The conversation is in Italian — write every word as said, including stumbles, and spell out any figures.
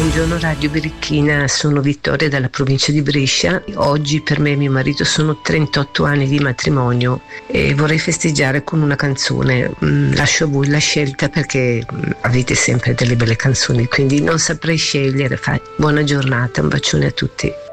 Buongiorno Radio Birichina, sono Vittoria dalla provincia di Brescia. Oggi per me e mio marito sono trentotto anni di matrimonio e vorrei festeggiare con una canzone. Mm, lascio a voi la scelta perché mm, avete sempre delle belle canzoni, quindi non saprei scegliere. Buona giornata, un bacione a tutti.